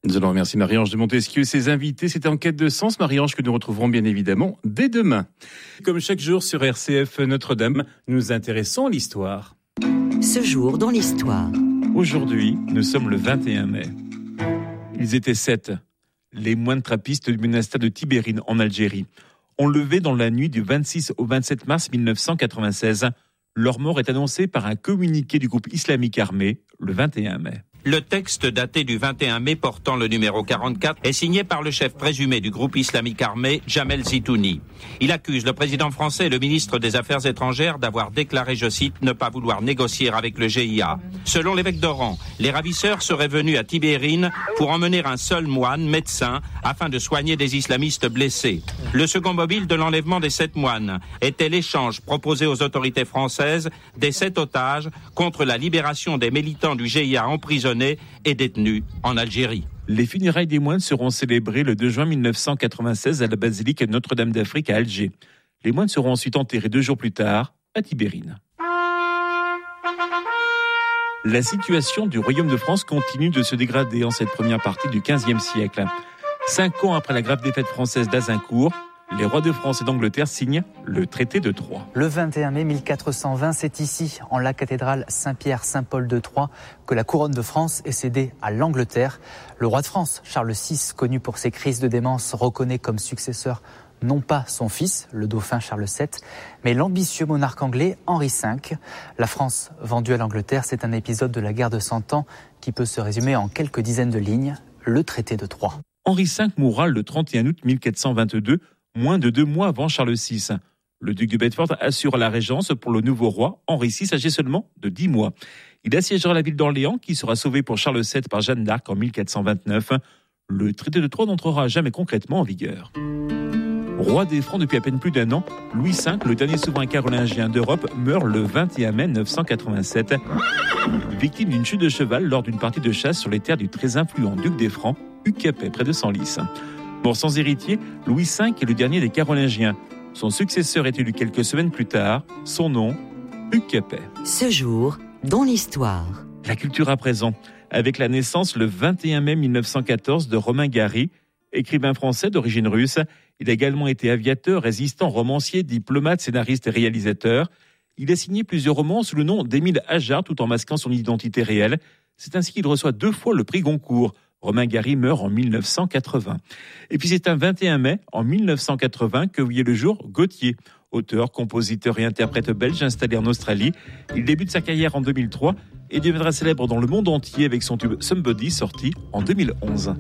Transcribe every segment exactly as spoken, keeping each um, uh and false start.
Nous allons remercier Marie-Ange de Montesquieu et ses invités. C'était En quête de sens, Marie-Ange, que nous retrouverons bien évidemment dès demain. Comme chaque jour sur R C F Notre-Dame, nous nous intéressons à l'histoire. Ce jour dans l'histoire. Aujourd'hui, nous sommes le vingt et un mai. Ils étaient sept. Les moines trappistes du monastère de Tibérine en Algérie ont levé dans la nuit du vingt-six au vingt-sept mars mille neuf cent quatre-vingt-seize. Leur mort est annoncée par un communiqué du groupe islamique armé le vingt et un mai. Le texte daté du vingt et un mai portant le numéro quarante-quatre est signé par le chef présumé du groupe islamique armé, Jamel Zitouni. Il accuse le président français et le ministre des Affaires étrangères d'avoir déclaré, je cite, ne pas vouloir négocier avec le G I A. Selon l'évêque d'Oran, les ravisseurs seraient venus à Tibérine pour emmener un seul moine, médecin, afin de soigner des islamistes blessés. Le second mobile de l'enlèvement des sept moines était l'échange proposé aux autorités françaises des sept otages contre la libération des militants du G I A emprisonnés et détenus en Algérie. Les funérailles des moines seront célébrées le deux juin mille neuf cent quatre-vingt-seize à la basilique Notre-Dame d'Afrique à Alger. Les moines seront ensuite enterrés deux jours plus tard à Tibérine. La situation du Royaume de France continue de se dégrader en cette première partie du quinzième siècle. Cinq ans après la grave défaite française d'Azincourt, les rois de France et d'Angleterre signent le traité de Troyes. Le vingt et un mai mille quatre cent vingt, c'est ici, en la cathédrale Saint-Pierre-Saint-Paul de Troyes, que la couronne de France est cédée à l'Angleterre. Le roi de France, Charles six, connu pour ses crises de démence, reconnaît comme successeur non pas son fils, le dauphin Charles sept, mais l'ambitieux monarque anglais Henri cinq. La France vendue à l'Angleterre, c'est un épisode de la guerre de Cent Ans qui peut se résumer en quelques dizaines de lignes, le traité de Troyes. Henri cinq mourra le trente et un août mille quatre cent vingt-deux, moins de deux mois avant Charles six. Le duc de Bedford assure la régence pour le nouveau roi, Henri six, âgé seulement de dix mois. Il assiégera la ville d'Orléans, qui sera sauvée pour Charles sept par Jeanne d'Arc en mille quatre cent vingt-neuf. Le traité de Troyes n'entrera jamais concrètement en vigueur. Roi des Francs depuis à peine plus d'un an, Louis cinq, le dernier souverain carolingien d'Europe, meurt le vingt et un mai neuf cent quatre-vingt-sept, victime d'une chute de cheval lors d'une partie de chasse sur les terres du très influent duc des Francs, Hugues Capet, près de Senlis. Mort sans héritier, Louis cinq est le dernier des Carolingiens. Son successeur est élu quelques semaines plus tard. Son nom, Hugues Capet. Ce jour, dans l'histoire. La culture à présent, avec la naissance le vingt et un mai mille neuf cent quatorze de Romain Gary, écrivain français d'origine russe. Il a également été aviateur, résistant, romancier, diplomate, scénariste et réalisateur. Il a signé plusieurs romans sous le nom d'Émile Ajar, tout en masquant son identité réelle. C'est ainsi qu'il reçoit deux fois le prix Goncourt. Romain Gary meurt en mille neuf cent quatre-vingts. Et puis c'est un vingt et un mai, en mille neuf cent quatre-vingts, que voyait le jour Gautier, auteur, compositeur et interprète belge installé en Australie. Il débute sa carrière en deux mille trois et deviendra célèbre dans le monde entier avec son tube Somebody, sorti en deux mille onze.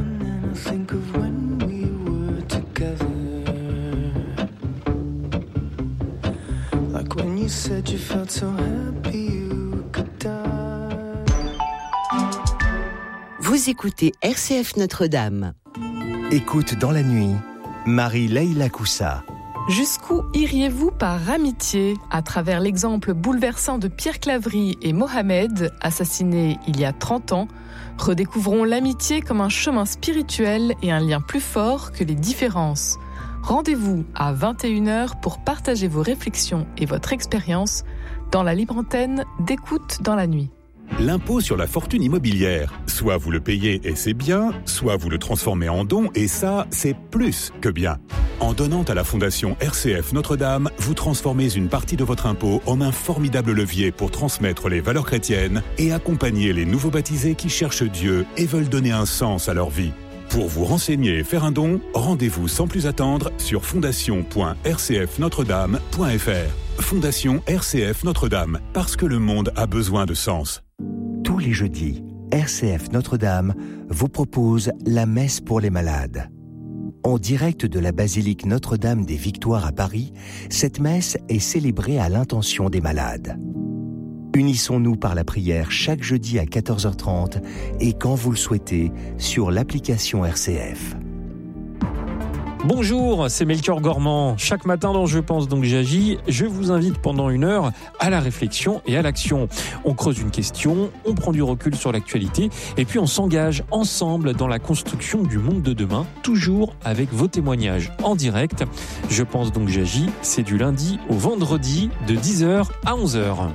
Vous écoutez R C F Notre-Dame. Écoute dans la nuit, Marie-Leila Coussa. Jusqu'où iriez-vous par amitié ? À travers l'exemple bouleversant de Pierre Claverie et Mohamed, assassinés il y a trente ans, redécouvrons l'amitié comme un chemin spirituel et un lien plus fort que les différences. Rendez-vous à vingt et une heures pour partager vos réflexions et votre expérience dans la libre antenne d'Écoute dans la nuit. L'impôt sur la fortune immobilière. Soit vous le payez et c'est bien, soit vous le transformez en don et ça, c'est plus que bien. En donnant à la Fondation R C F Notre-Dame, vous transformez une partie de votre impôt en un formidable levier pour transmettre les valeurs chrétiennes et accompagner les nouveaux baptisés qui cherchent Dieu et veulent donner un sens à leur vie. Pour vous renseigner et faire un don, rendez-vous sans plus attendre sur fondation point r c f notre dame point f r. Fondation R C F Notre-Dame, parce que le monde a besoin de sens. Tous les jeudis, R C F Notre-Dame vous propose la messe pour les malades. En direct de la basilique Notre-Dame des Victoires à Paris, cette messe est célébrée à l'intention des malades. Unissons-nous par la prière chaque jeudi à quatorze heures trente et quand vous le souhaitez sur l'application R C F. Bonjour, c'est Melchior Gormand. Chaque matin dans Je pense donc j'agis, je vous invite pendant une heure à la réflexion et à l'action. On creuse une question, on prend du recul sur l'actualité et puis on s'engage ensemble dans la construction du monde de demain, toujours avec vos témoignages en direct. Je pense donc j'agis, c'est du lundi au vendredi de dix heures à onze heures.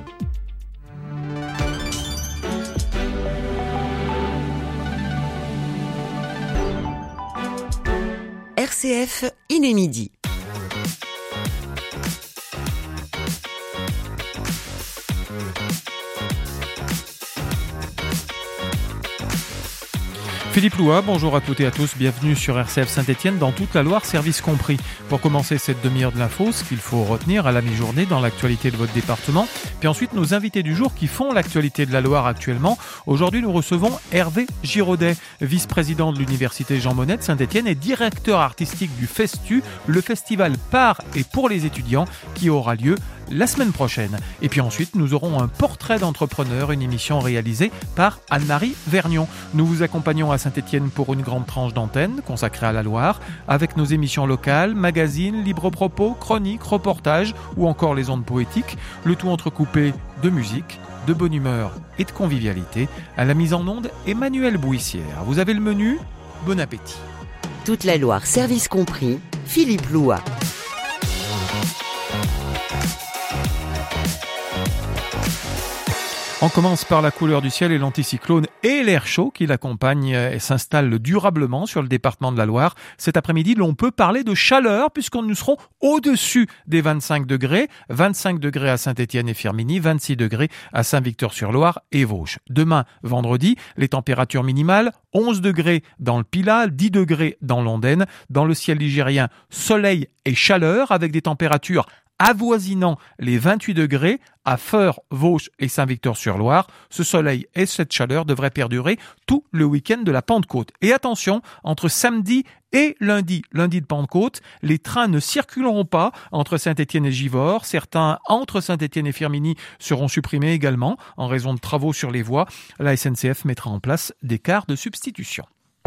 R C F, il est midi. Philippe Loua, bonjour à toutes et à tous, bienvenue sur R C F Saint-Étienne dans toute la Loire, service compris. Pour commencer cette demi-heure de l'info, ce qu'il faut retenir à la mi-journée dans l'actualité de votre département, puis ensuite nos invités du jour qui font l'actualité de la Loire actuellement. Aujourd'hui, nous recevons Hervé Giraudet, vice-président de l'Université Jean Monnet de Saint-Étienne et directeur artistique du Festu, le festival par et pour les étudiants qui aura lieu la semaine prochaine. Et puis ensuite, nous aurons un portrait d'entrepreneur, une émission réalisée par Anne-Marie Vergnon. Nous vous accompagnons à Saint-Étienne pour une grande tranche d'antenne consacrée à la Loire, avec nos émissions locales, magazines, libres propos, chroniques, reportages ou encore les ondes poétiques, le tout entrecoupé de musique, de bonne humeur et de convivialité. À la mise en onde, Emmanuel Bouissière. Vous avez le menu ? Bon appétit. Toute la Loire, service compris, Philippe Loua. On commence par la couleur du ciel et l'anticyclone et l'air chaud qui l'accompagne et s'installe durablement sur le département de la Loire. Cet après-midi, l'on peut parler de chaleur puisqu'on nous serons au-dessus des vingt-cinq degrés. vingt-cinq degrés à Saint-Étienne et Firminy, vingt-six degrés à Saint-Victor-sur-Loire et Vosges. Demain, vendredi, les températures minimales, onze degrés dans le Pilat, dix degrés dans l'Ondaine. Dans le ciel ligérien, soleil et chaleur avec des températures avoisinant les vingt-huit degrés à Feurs, Vosges et Saint-Victor-sur-Loire. Ce soleil et cette chaleur devraient perdurer tout le week-end de la Pentecôte. Et attention, entre samedi et lundi, lundi de Pentecôte, les trains ne circuleront pas entre Saint-Étienne et Givors. Certains entre Saint-Étienne et Firminy seront supprimés également en raison de travaux sur les voies. La S N C F mettra en place des cars de substitution.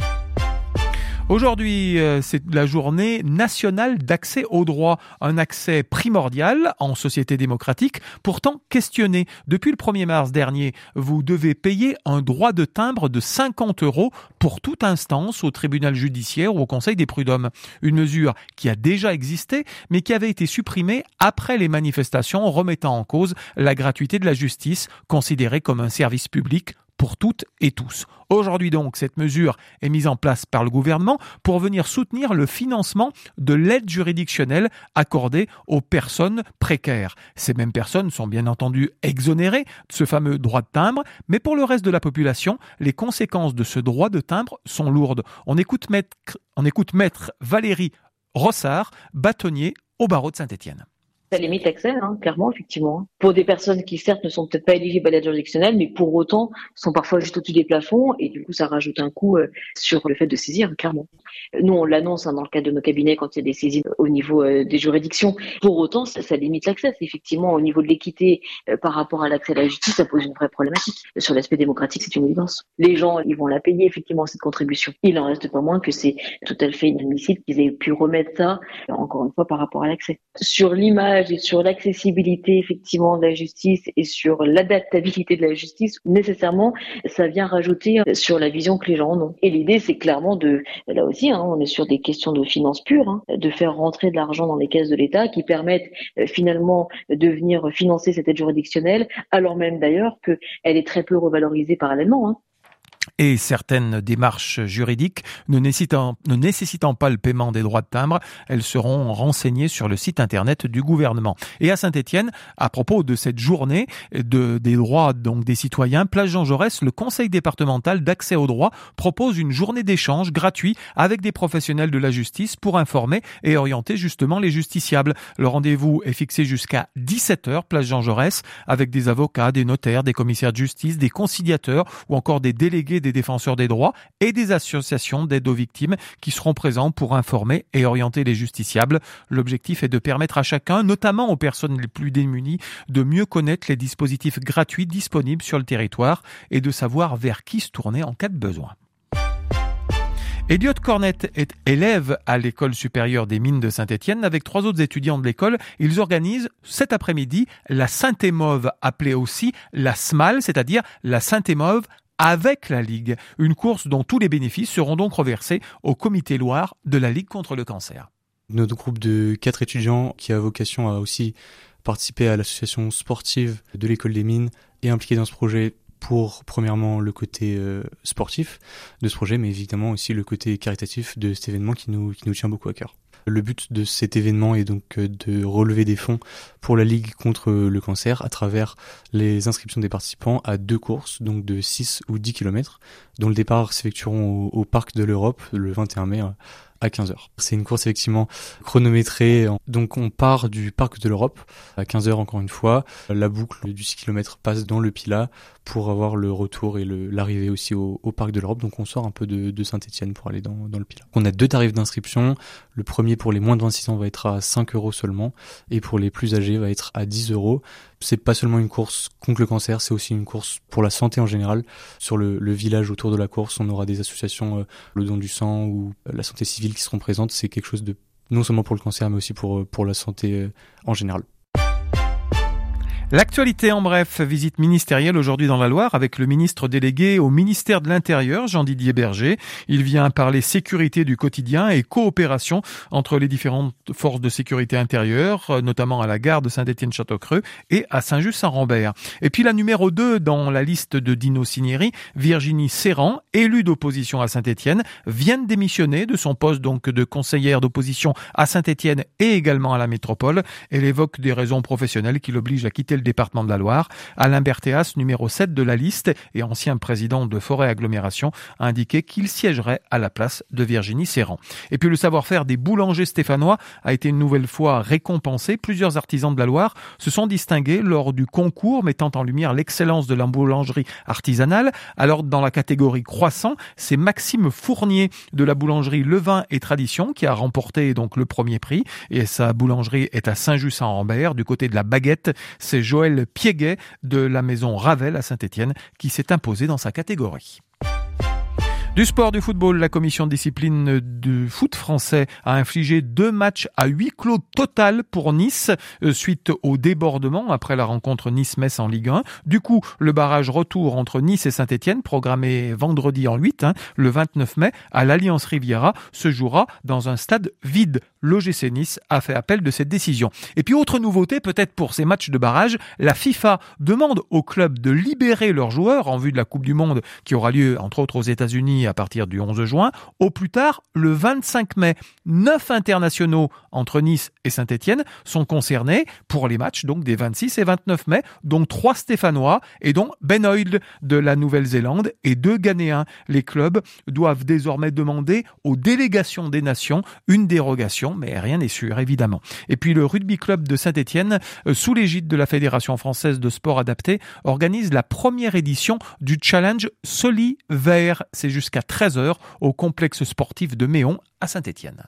Aujourd'hui, c'est la journée nationale d'accès au droit, un accès primordial en société démocratique, pourtant questionné. Depuis le premier mars dernier, vous devez payer un droit de timbre de cinquante euros pour toute instance au tribunal judiciaire ou au conseil des prud'hommes. Une mesure qui a déjà existé, mais qui avait été supprimée après les manifestations remettant en cause la gratuité de la justice, considérée comme un service public pour toutes et tous. Aujourd'hui donc, cette mesure est mise en place par le gouvernement pour venir soutenir le financement de l'aide juridictionnelle accordée aux personnes précaires. Ces mêmes personnes sont bien entendu exonérées de ce fameux droit de timbre, mais pour le reste de la population, les conséquences de ce droit de timbre sont lourdes. On écoute maître, on écoute maître Valérie Rossard, bâtonnier au barreau de Saint-Étienne. Ça limite l'accès, hein, clairement, effectivement. Pour des personnes qui, certes, ne sont peut-être pas éligibles à l'aide juridictionnelle, mais pour autant, sont parfois juste au-dessus des plafonds, et du coup, ça rajoute un coût euh, sur le fait de saisir, clairement. Nous, on l'annonce hein, dans le cadre de nos cabinets quand il y a des saisines au niveau euh, des juridictions. Pour autant, ça, ça limite l'accès. Effectivement, au niveau de l'équité euh, par rapport à l'accès à la justice, ça pose une vraie problématique. Sur l'aspect démocratique, c'est une évidence. Les gens, ils vont la payer, effectivement, cette contribution. Il en reste pas moins que c'est tout à fait inadmissible qu'ils aient pu remettre ça, encore une fois, par rapport à l'accès. Sur l'image et sur l'accessibilité effectivement de la justice et sur l'adaptabilité de la justice, nécessairement, ça vient rajouter sur la vision que les gens en ont. Et l'idée, c'est clairement de, là aussi, hein, on est sur des questions de finances pures, hein, de faire rentrer de l'argent dans les caisses de l'État qui permettent euh, finalement de venir financer cette aide juridictionnelle, alors même d'ailleurs qu'elle est très peu revalorisée parallèlement, hein. Et certaines démarches juridiques ne nécessitant, ne nécessitant pas le paiement des droits de timbre, elles seront renseignées sur le site internet du gouvernement. Et à Saint-Étienne, à propos de cette journée de, des droits donc des citoyens, Place Jean Jaurès, le conseil départemental d'accès aux droits propose une journée d'échange gratuit avec des professionnels de la justice pour informer et orienter justement les justiciables. Le rendez-vous est fixé jusqu'à dix-sept heures, Place Jean Jaurès, avec des avocats, des notaires, des commissaires de justice, des conciliateurs ou encore des délégués des défenseurs des droits et des associations d'aide aux victimes qui seront présents pour informer et orienter les justiciables. L'objectif est de permettre à chacun, notamment aux personnes les plus démunies, de mieux connaître les dispositifs gratuits disponibles sur le territoire et de savoir vers qui se tourner en cas de besoin. Elliot Cornette est élève à l'école supérieure des mines de Saint-Étienne. Avec trois autres étudiants de l'école, ils organisent cet après-midi la Saint-Émauve, appelée aussi la S M A L, c'est-à-dire la Saint-Émauve avec la Ligue. Une course dont tous les bénéfices seront donc reversés au comité Loire de la Ligue contre le cancer. Notre groupe de quatre étudiants qui a vocation à aussi participer à l'association sportive de l'école des mines est impliqué dans ce projet pour, premièrement, le côté euh, sportif de ce projet, mais évidemment aussi le côté caritatif de cet événement qui nous, qui nous tient beaucoup à cœur. Le but de cet événement est donc de relever des fonds pour la Ligue contre le cancer à travers les inscriptions des participants à deux courses, donc de six ou dix kilomètres, dont le départ s'effectueront au, au Parc de l'Europe le vingt et un mai à quinze heures. C'est une course effectivement chronométrée, donc on part du Parc de l'Europe à quinze heures encore une fois. La boucle du six kilomètres passe dans le Pilat pour avoir le retour et le, l'arrivée aussi au, au Parc de l'Europe. Donc on sort un peu de, de Saint-Etienne pour aller dans, dans le Pilat. On a deux tarifs d'inscription. Le premier pour les moins de vingt-six ans va être à cinq euros seulement et pour les plus âgés va être à dix euros. C'est pas seulement une course contre le cancer, c'est aussi une course pour la santé en général. Sur le, le village autour de la course, on aura des associations, euh, le don du sang ou euh, la santé civile qui seront présentes. C'est quelque chose de non seulement pour le cancer, mais aussi pour, pour la santé euh, en général. L'actualité en bref, visite ministérielle aujourd'hui dans la Loire avec le ministre délégué au ministère de l'Intérieur, Jean-Didier Berger. Il vient parler sécurité du quotidien et coopération entre les différentes forces de sécurité intérieure, notamment à la gare de Saint-Étienne-Châteaucreux et à Saint-Just-Saint-Rambert. Et puis la numéro deux dans la liste de Dino Cinieri, Virginie Serran, élue d'opposition à Saint-Étienne, vient de démissionner de son poste donc de conseillère d'opposition à Saint-Étienne et également à la métropole. Elle évoque des raisons professionnelles qui l'obligent à quitter le département de la Loire. Alain Berthéas, numéro sept de la liste et ancien président de Forêt Agglomération, a indiqué qu'il siégerait à la place de Virginie Serran. Et puis le savoir-faire des boulangers stéphanois a été une nouvelle fois récompensé. Plusieurs artisans de la Loire se sont distingués lors du concours mettant en lumière l'excellence de la boulangerie artisanale. Alors dans la catégorie croissant, c'est Maxime Fournier de la boulangerie Levain et Tradition qui a remporté donc le premier prix et sa boulangerie est à Saint-Just-Saint-Rambert. Du côté de la baguette, c'est Joël Piéguet de la maison Ravel à Saint-Étienne qui s'est imposé dans sa catégorie. Du sport, du football, la commission de discipline du foot français a infligé deux matchs à huis clos total pour Nice suite au débordement après la rencontre Nice-Metz en Ligue un. Du coup, le barrage retour entre Nice et Saint-Étienne, programmé vendredi en huit, hein, le vingt-neuf mai, à l'Alliance Riviera, se jouera dans un stade vide. L'O G C Nice a fait appel de cette décision. Et puis autre nouveauté, peut-être pour ces matchs de barrage, la FIFA demande aux clubs de libérer leurs joueurs en vue de la Coupe du Monde qui aura lieu entre autres aux États-Unis à partir du onze juin, au plus tard le vingt-cinq mai. Neuf internationaux entre Nice et Saint-Étienne sont concernés pour les matchs donc des vingt-six et vingt-neuf mai, dont trois Stéphanois et dont Ben Oyle de la Nouvelle-Zélande et deux Ghanéens. Les clubs doivent désormais demander aux délégations des nations une dérogation, mais rien n'est sûr évidemment. Et puis le rugby club de Saint-Étienne, sous l'égide de la Fédération française de sport adapté, organise la première édition du challenge Soli Vert. C'est jusqu'à treize heures au complexe sportif de Méon à Saint-Étienne.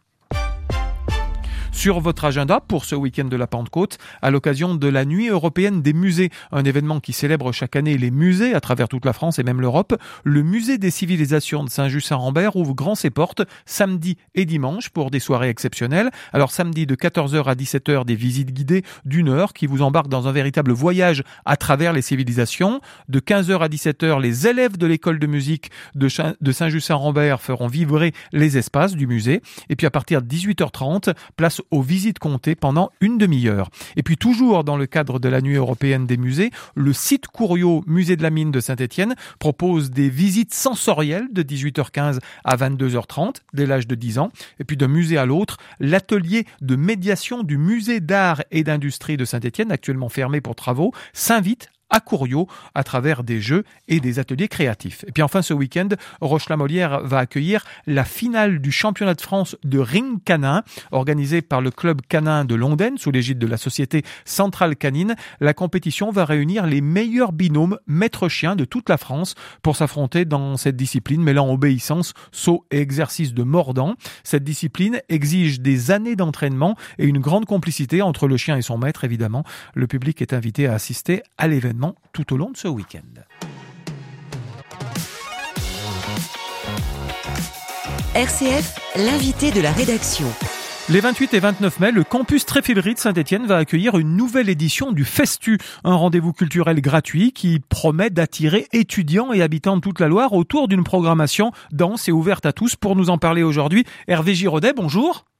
Sur votre agenda pour ce week-end de la Pentecôte, à l'occasion de la Nuit européenne des musées, un événement qui célèbre chaque année les musées à travers toute la France et même l'Europe, le musée des civilisations de Saint-Just-Saint-Rambert ouvre grand ses portes samedi et dimanche pour des soirées exceptionnelles. Alors samedi de quatorze heures à dix-sept heures, des visites guidées d'une heure qui vous embarquent dans un véritable voyage à travers les civilisations. De quinze heures à dix-sept heures, les élèves de l'école de musique de Saint-Just-Saint-Rambert feront vibrer les espaces du musée. Et puis à partir de dix-huit heures trente, place aux visites comptées pendant une demi-heure. Et puis toujours dans le cadre de la Nuit européenne des musées, le site Couriot Musée de la Mine de Saint-Étienne propose des visites sensorielles de dix-huit heures quinze à vingt-deux heures trente dès l'âge de dix ans. Et puis d'un musée à l'autre, l'atelier de médiation du musée d'art et d'industrie de Saint-Étienne, actuellement fermé pour travaux, s'invite à Couriot à travers des jeux et des ateliers créatifs. Et puis enfin ce week-end, Roche-la-Molière va accueillir la finale du championnat de France de ring canin organisé par le club canin de Londaine sous l'égide de la société Centrale Canine. La compétition va réunir les meilleurs binômes maître-chien de toute la France pour s'affronter dans cette discipline mêlant obéissance, saut et exercice de mordant. Cette discipline exige des années d'entraînement et une grande complicité entre le chien et son maître évidemment. Le public est invité à assister à l'événement tout au long de ce week-end. R C F, l'invité de la rédaction. Les vingt-huit et vingt-neuf mai, le campus Tréfilerie de Saint-Étienne va accueillir une nouvelle édition du Festu, un rendez-vous culturel gratuit qui promet d'attirer étudiants et habitants de toute la Loire autour d'une programmation dense et ouverte à tous. Pour nous en parler aujourd'hui, Hervé Giraudet, bonjour.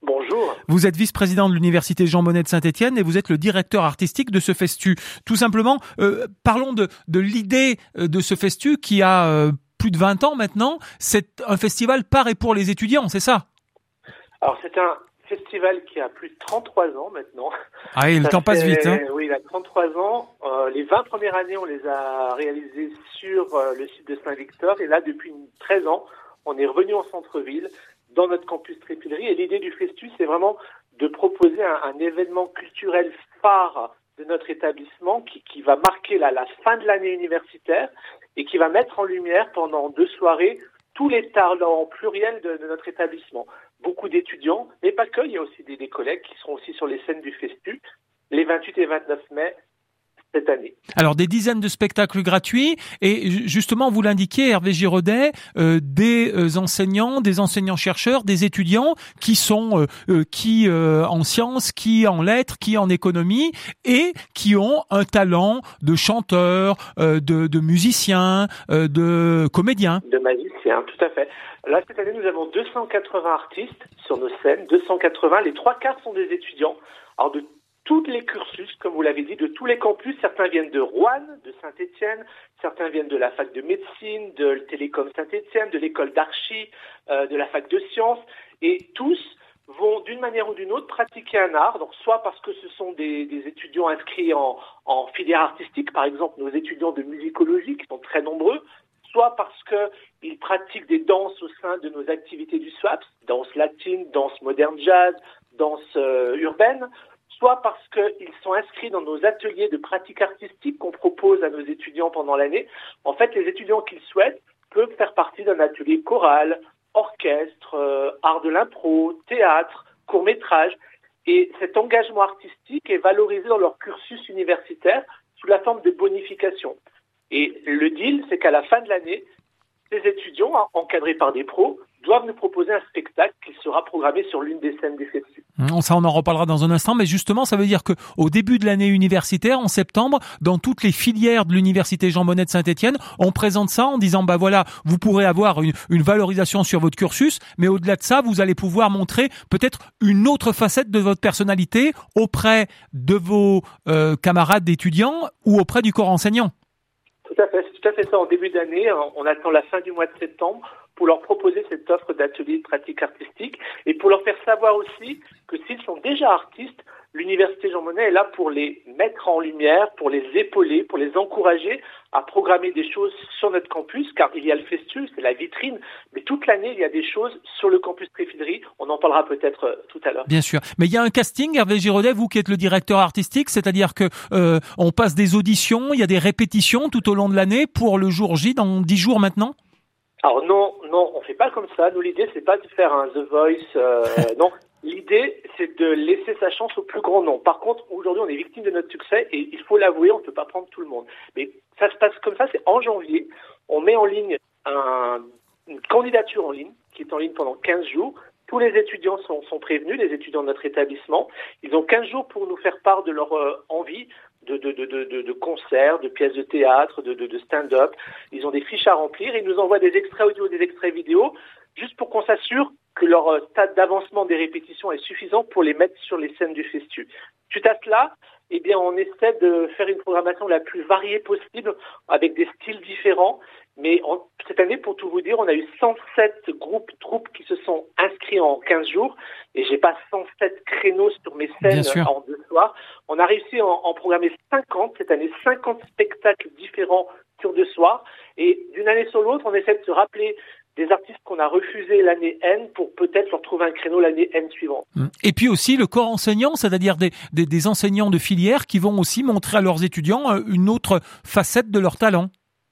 Bonjour. Vous êtes vice-président de l'Université Jean Monnet de Saint-Étienne et vous êtes le directeur artistique de ce festu. Tout simplement, euh, parlons de, de l'idée de ce festu qui a euh, plus de vingt ans maintenant. C'est un festival par et pour les étudiants, c'est ça? Alors c'est un festival qui a plus de trente-trois ans maintenant. Ah et le Ça temps passe fait, vite. Hein. Oui, il a trente-trois ans. Euh, les vingt premières années, on les a réalisées sur euh, le site de Saint-Victor. Et là, depuis treize ans, on est revenu en centre-ville, dans notre campus Trépillerie. Et l'idée du Festu, c'est vraiment de proposer un, un événement culturel phare de notre établissement qui, qui va marquer la, la fin de l'année universitaire et qui va mettre en lumière pendant deux soirées tous les talents pluriels de, de notre établissement. Beaucoup d'étudiants, mais pas que, il y a aussi des, des collègues qui seront aussi sur les scènes du Festu les vingt-huit et vingt-neuf mai cette année. Alors des dizaines de spectacles gratuits et justement vous l'indiquiez Hervé Giraudet, euh, des euh, enseignants, des enseignants-chercheurs, des étudiants qui sont euh, euh, qui euh, en sciences, qui en lettres, qui en économie et qui ont un talent de chanteur, euh, de, de musicien, euh, de comédien. De magicien, tout à fait. Là cette année nous avons deux cent quatre-vingts artistes sur nos scènes, deux cent quatre-vingts, les trois quarts sont des étudiants. Alors de tous les cursus, comme vous l'avez dit, de tous les campus. Certains viennent de Roanne, de Saint-Étienne, certains viennent de la fac de médecine, de Télécom Saint-Étienne, de l'école d'archi, euh, de la fac de sciences. Et tous vont d'une manière ou d'une autre pratiquer un art. Donc soit parce que ce sont des, des étudiants inscrits en, en filière artistique, par exemple nos étudiants de musicologie qui sont très nombreux, soit parce qu'ils pratiquent des danses au sein de nos activités du SWAPS, danse latine, danse moderne jazz, danse euh, urbaine, soit parce qu'ils sont inscrits dans nos ateliers de pratique artistique qu'on propose à nos étudiants pendant l'année. En fait, les étudiants qui le souhaitent peuvent faire partie d'un atelier choral, orchestre, euh, art de l'impro, théâtre, court-métrage. Et cet engagement artistique est valorisé dans leur cursus universitaire sous la forme de bonification. Et le deal, c'est qu'à la fin de l'année, ces étudiants, encadrés par des pros, doivent nous proposer un spectacle qui sera programmé sur l'une des scènes du Festu. Ça, on en reparlera dans un instant, mais justement, ça veut dire que au début de l'année universitaire, en septembre, dans toutes les filières de l'Université Jean Monnet de Saint-Étienne, on présente ça en disant, bah voilà, vous pourrez avoir une, une valorisation sur votre cursus, mais au-delà de ça, vous allez pouvoir montrer peut-être une autre facette de votre personnalité auprès de vos euh, camarades d'étudiants ou auprès du corps enseignant. Tout à fait, c'est tout à fait ça. En début d'année, on attend la fin du mois de septembre pour leur proposer cette offre d'atelier de pratique artistique et pour leur faire savoir aussi que s'ils sont déjà artistes, l'Université Jean Monnet est là pour les mettre en lumière, pour les épauler, pour les encourager à programmer des choses sur notre campus, car il y a le Festu, c'est la vitrine, mais toute l'année, il y a des choses sur le campus Trépillerie. On en parlera peut-être euh, tout à l'heure. Bien sûr. Mais il y a un casting, Hervé Giraudet, vous qui êtes le directeur artistique, c'est-à-dire que euh, on passe des auditions, il y a des répétitions tout au long de l'année pour le jour J, dans dix jours maintenant? Alors non, non, on fait pas comme ça. Nous, l'idée, c'est pas de faire un The Voice, euh, non. L'idée, c'est de laisser sa chance au plus grand nombre. Par contre, aujourd'hui, on est victime de notre succès et il faut l'avouer, on ne peut pas prendre tout le monde. Mais ça se passe comme ça, c'est en janvier. On met en ligne un, une candidature en ligne qui est en ligne pendant quinze jours. Tous les étudiants sont, sont prévenus, les étudiants de notre établissement. Ils ont quinze jours pour nous faire part de leur euh, envie de, de, de, de, de concerts, de pièces de théâtre, de, de, de stand-up. Ils ont des fiches à remplir. Ils nous envoient des extraits audio, des extraits vidéo, juste pour qu'on s'assure que leur stade d'avancement des répétitions est suffisant pour les mettre sur les scènes du Festu. Suite à cela, eh bien, on essaie de faire une programmation la plus variée possible, avec des styles différents. Mais en, cette année, pour tout vous dire, on a eu cent sept groupes, troupes qui se sont inscrits en quinze jours. Et j'ai pas cent sept créneaux sur mes scènes en deux soirs. On a réussi à en, en programmer cinquante cette année, cinquante spectacles différents sur deux soirs. Et d'une année sur l'autre, on essaie de se rappeler des artistes qu'on a refusés l'année N pour peut-être leur trouver un créneau l'année N suivante. Et puis aussi le corps enseignant, c'est-à-dire des, des, des enseignants de filière qui vont aussi montrer à leurs étudiants une autre facette de leur talent.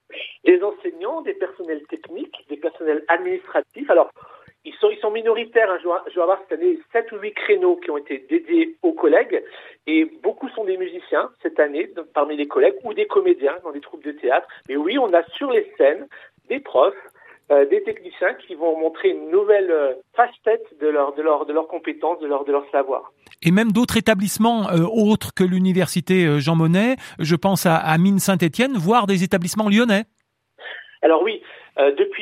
Des enseignants, des personnels techniques, des personnels administratifs. Alors, ils sont, ils sont minoritaires. Hein. Je, dois, je dois avoir cette année sept ou huit créneaux qui ont été dédiés aux collègues. Et beaucoup sont des musiciens cette année, parmi les collègues, ou des comédiens dans des troupes de théâtre. Mais oui, on a sur les scènes des profs, Euh, des techniciens qui vont montrer une nouvelle euh, facette de leur de leur de leurs compétences, de leur de leur savoir. Et même d'autres établissements euh, autres que l'université euh, Jean Monnet, je pense à, à Mines Saint-Étienne, voire des établissements lyonnais. Alors oui, euh, depuis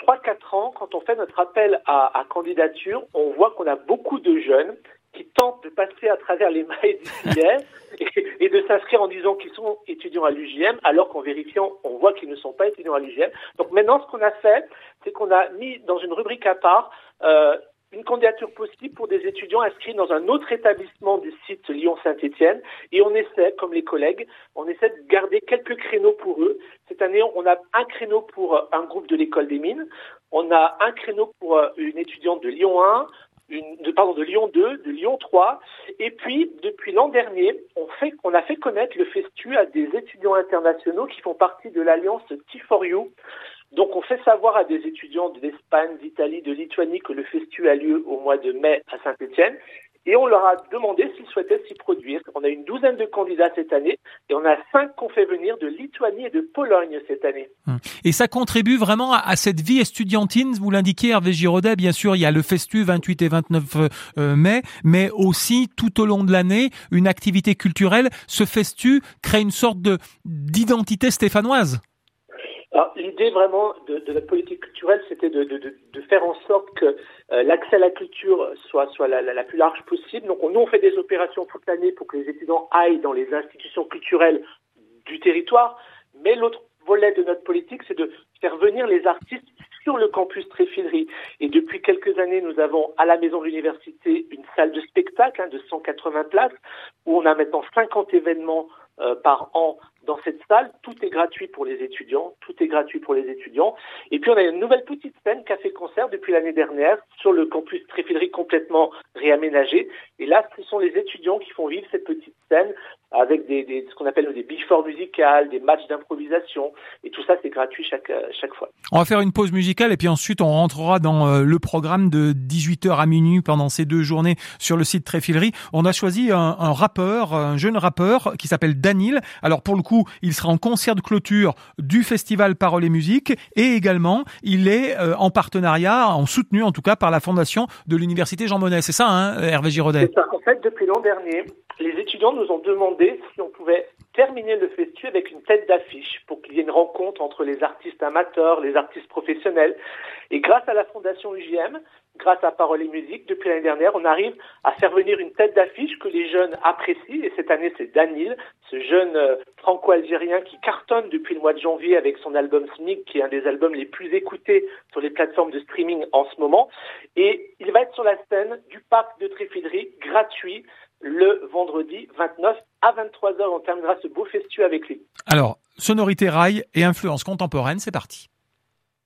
trois quatre ans, quand on fait notre appel à, à candidature, on voit qu'on a beaucoup de jeunes qui tentent de passer à travers les mailles du filet et, et de s'inscrire en disant qu'ils sont étudiants à l'U J M, alors qu'en vérifiant, on voit qu'ils ne sont pas étudiants à l'U J M. Donc maintenant, ce qu'on a fait, c'est qu'on a mis dans une rubrique à part euh, une candidature possible pour des étudiants inscrits dans un autre établissement du site Lyon-Saint-Étienne. Et on essaie, comme les collègues, on essaie de garder quelques créneaux pour eux. Cette année, on a un créneau pour un groupe de l'école des mines. On a un créneau pour une étudiante de Lyon un, une, de, pardon, de Lyon deux, de Lyon trois. Et puis, depuis l'an dernier, on fait, on a fait connaître le Festu à des étudiants internationaux qui font partie de l'alliance T four U. Donc, on fait savoir à des étudiants d'Espagne, d'Italie, de Lituanie que le Festu a lieu au mois de mai à Saint-Étienne. Et on leur a demandé s'ils souhaitaient s'y produire. On a une douzaine de candidats cette année et on a cinq qu'on fait venir de Lituanie et de Pologne cette année. Et ça contribue vraiment à cette vie estudiantine, vous l'indiquez Hervé Giraudet, bien sûr, il y a le Festu vingt-huit et vingt-neuf mai, mais aussi tout au long de l'année, une activité culturelle. Ce Festu crée une sorte de, d'identité stéphanoise. Alors, l'idée vraiment de, de notre politique culturelle, c'était de, de, de faire en sorte que euh, l'accès à la culture soit, soit la, la, la plus large possible. Donc, on, nous, on fait des opérations toute l'année pour que les étudiants aillent dans les institutions culturelles du territoire. Mais l'autre volet de notre politique, c'est de faire venir les artistes sur le campus Tréfilerie. Et depuis quelques années, nous avons à la Maison de l'Université une salle de spectacle hein, de cent quatre-vingts places, où on a maintenant cinquante événements euh, par an dans cette salle. Tout est gratuit pour les étudiants, tout est gratuit pour les étudiants. Et puis on a une nouvelle petite scène café-concert depuis l'année dernière sur le campus Tréfilerie complètement réaménagé. Et là, ce sont les étudiants qui font vivre cette petite scène avec des, des ce qu'on appelle des before musicales, des matchs d'improvisation. Et tout ça, c'est gratuit chaque chaque fois. On va faire une pause musicale et puis ensuite on rentrera dans le programme de dix-huit heures à minuit pendant ces deux journées sur le site Tréfilerie. On a choisi un, un rappeur, un jeune rappeur qui s'appelle Danil. Alors pour le coup, il sera en concert de clôture du festival Paroles et Musique et également il est en partenariat, en soutenu en tout cas par la fondation de l'université Jean Monnet. C'est ça, hein, Hervé Giraudet? C'est ça. En fait, depuis l'an dernier, les étudiants nous ont demandé si on pouvait terminer le Festu avec une tête d'affiche pour qu'il y ait une rencontre entre les artistes amateurs, les artistes professionnels. Et grâce à la fondation U J M, grâce à Paroles et Musique, depuis l'année dernière, on arrive à faire venir une tête d'affiche que les jeunes apprécient. Et cette année, c'est Danil, ce jeune euh, franco-algérien qui cartonne depuis le mois de janvier avec son album Smig, qui est un des albums les plus écoutés sur les plateformes de streaming en ce moment. Et il va être sur la scène du parc de Tréfilerie, gratuit, le vendredi vingt-neuf à vingt-trois heures. On terminera ce beau Festu avec lui. Alors, sonorité rail et influence contemporaine, c'est parti.